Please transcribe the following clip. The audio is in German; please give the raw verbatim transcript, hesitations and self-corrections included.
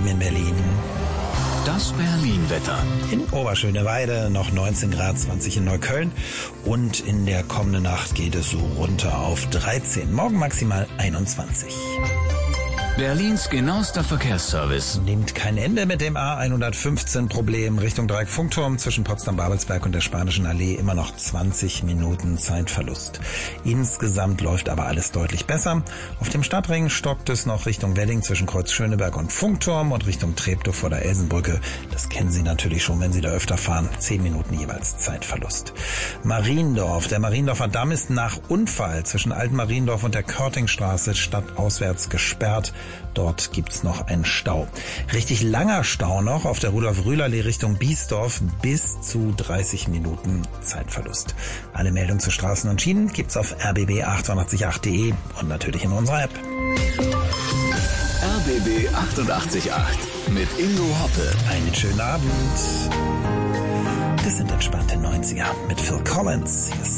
in Berlin. Das Berlin-Wetter. In Oberschöneweide noch neunzehn Grad, zwanzig in Neukölln. Und in der kommenden Nacht geht es so runter auf dreizehn. Morgen maximal einundzwanzig. Berlins genauester Verkehrsservice. Nimmt kein Ende mit dem A hundertfünfzehn Problem Richtung Dreieck-Funkturm zwischen Potsdam-Babelsberg und der Spanischen Allee immer noch zwanzig Minuten Zeitverlust. Insgesamt läuft aber alles deutlich besser. Auf dem Stadtring stockt es noch Richtung Wedding zwischen Kreuz Schöneberg und Funkturm und Richtung Treptow vor der Elsenbrücke. Das kennen Sie natürlich schon, wenn Sie da öfter fahren. zehn Minuten jeweils Zeitverlust. Mariendorf. Der Mariendorfer Damm ist nach Unfall zwischen Altmariendorf und der Körtingstraße stadtauswärts gesperrt. Dort gibt's noch einen Stau. Richtig langer Stau noch auf der Rudolf-Rühler-Allee Richtung Biesdorf, bis zu dreißig Minuten Zeitverlust. Alle Meldungen zu Straßen und Schienen gibt's auf r b b achtundachtzig punkt acht punkt d e und natürlich in unserer App. R B B achtundachtzig Komma acht mit Ingo Hoppe. Einen schönen Abend. Das sind entspannte neunziger mit Phil Collins. Hier ist